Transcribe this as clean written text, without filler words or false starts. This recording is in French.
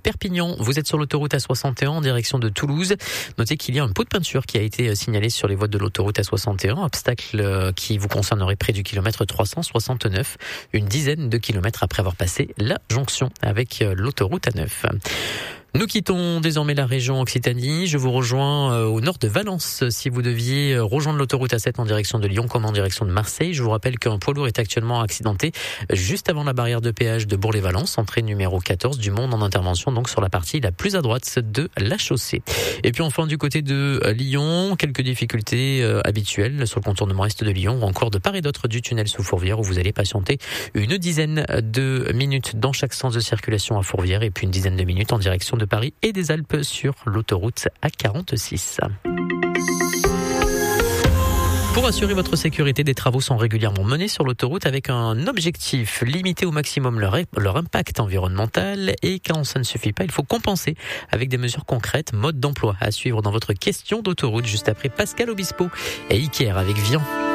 Perpignan. Vous êtes sur l'autoroute A61 en direction de Toulouse. Notez qu'il y a un pot de peinture qui a été signalé sur les voies de l'autoroute A61. Obstacle qui vous concernerait près du kilomètre 369. Une dizaine de kilomètres après avoir passé la jonction avec l'autoroute A9. Nous quittons désormais la région Occitanie. Je vous rejoins au nord de Valence. Si vous deviez rejoindre l'autoroute A7 en direction de Lyon comme en direction de Marseille, je vous rappelle qu'un poids lourd est actuellement accidenté juste avant la barrière de péage de Bourg-les-Valence, entrée numéro 14 du Monde en intervention, donc sur la partie la plus à droite de la chaussée. Et puis enfin du côté de Lyon, quelques difficultés habituelles sur le contournement est de Lyon ou encore de part et d'autre du tunnel sous Fourvière où vous allez patienter une dizaine de minutes dans chaque sens de circulation à Fourvière et puis une dizaine de minutes en direction de Paris et des Alpes sur l'autoroute A46. Pour assurer votre sécurité, des travaux sont régulièrement menés sur l'autoroute avec un objectif, limiter au maximum leur impact environnemental et quand ça ne suffit pas, il faut compenser avec des mesures concrètes, mode d'emploi à suivre dans votre question d'autoroute juste après Pascal Obispo et Iker avec Vian.